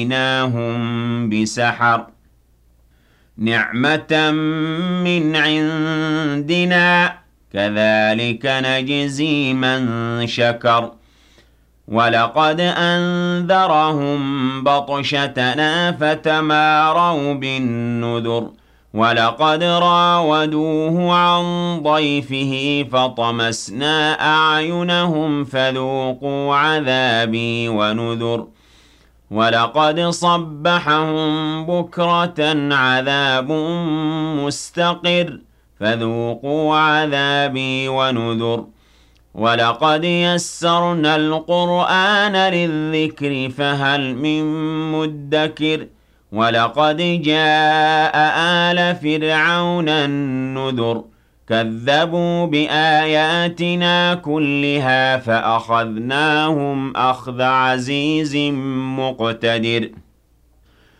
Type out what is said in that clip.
وَأَتَيْنَاهُم بِسَحَرٍ نِعْمَةً مِّنْ عِندِنَا كَذَٰلِكَ نَجْزِي مَن شَكَرَ وَلَقَدْ أَنذَرَهُم بَطْشَتَنَا فَتَمَارَوْا بِالنُّذُرِ وَلَقَدْ رَاوَدُوهُ عَن ضَيْفِهِ فَطَمَسْنَا أَعْيُنَهُمْ فَذُوقُوا عَذَابِي وَنُذُرِ وَلَقَدْ صَبَّحَهُم بُكْرَةً عَذَابٌ مُّسْتَقِرٌّ فَذُوقُوا عَذَابِي وَنُذُرِ وَلَقَدْ يَسَّرْنَا الْقُرْآنَ لِلذِّكْرِ فَهَلْ مِن مُّدَّكِرٍ وَلَقَدْ جَاءَ آلَ فِرْعَوْنَ النُّذُرُ كَذَّبُوا بِآيَاتِنَا كُلِّهَا فَأَخَذْنَاهُمْ أَخْذَ عَزِيزٍ مُّقْتَدِرٍ